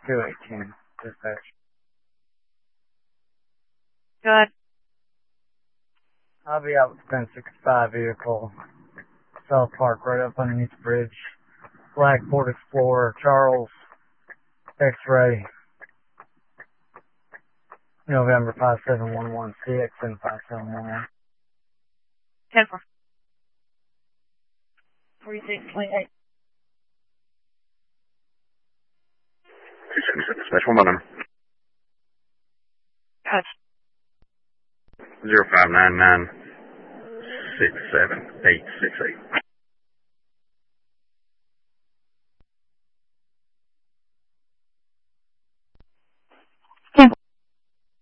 2810, dispatch. Go ahead. I'll be out with the 1065 vehicle, South Park, right up underneath the bridge. Black Ford Explorer, Charles, X-Ray, November 5711, CXN 5711. 10-4. 4628. 277 dispatch, one more number. Touch. 0599 67868.